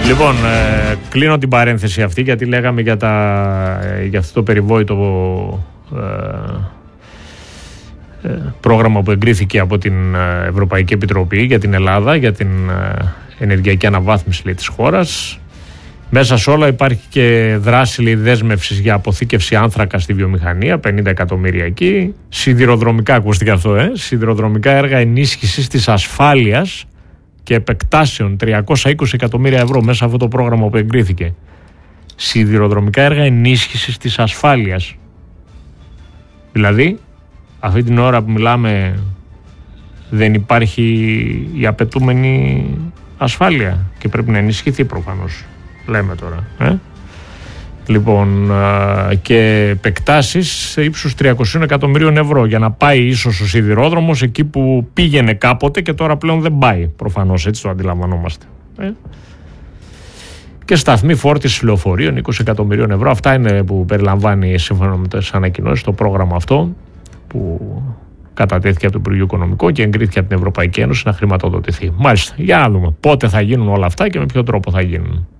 Λοιπόν, κλείνω την παρένθεση αυτή, γιατί λέγαμε για αυτό το περιβόητο πρόγραμμα που εγκρίθηκε από την Ευρωπαϊκή Επιτροπή για την Ελλάδα, για την ενεργειακή αναβάθμιση, λέει, της χώρας. Μέσα σε όλα υπάρχει και δράση, λέει, δέσμευσης για αποθήκευση άνθρακα στη βιομηχανία, 50 εκατομμύρια εκεί. Σιδηροδρομικά, ακούστηκε αυτό, σιδηροδρομικά έργα ενίσχυσης της ασφάλειας και επεκτάσεων, 320 εκατομμύρια ευρώ μέσα σε αυτό το πρόγραμμα που εγκρίθηκε. Σιδηροδρομικά έργα ενίσχυσης της ασφάλειας. Δηλαδή, αυτή την ώρα που μιλάμε δεν υπάρχει η απαιτούμενη ασφάλεια και πρέπει να ενισχυθεί προφανώς, λέμε τώρα. Λοιπόν, και επεκτάσεις σε ύψους 300 εκατομμυρίων ευρώ για να πάει ίσως ο σιδηρόδρομος εκεί που πήγαινε κάποτε και τώρα πλέον δεν πάει, προφανώς, έτσι το αντιλαμβανόμαστε. Και σταθμοί φόρτισης λεωφορείων 20 εκατομμυρίων ευρώ. Αυτά είναι που περιλαμβάνει, σύμφωνα με τις ανακοινώσεις, το πρόγραμμα αυτό που κατατέθηκε από το Υπουργείο Οικονομικών και εγκρίθηκε από την Ευρωπαϊκή Ένωση να χρηματοδοτηθεί. Μάλιστα, για να δούμε πότε θα γίνουν όλα αυτά και με ποιο τρόπο θα γίνουν.